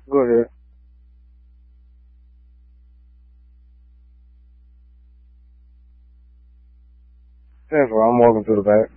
Good. That's why I'm walking to the back.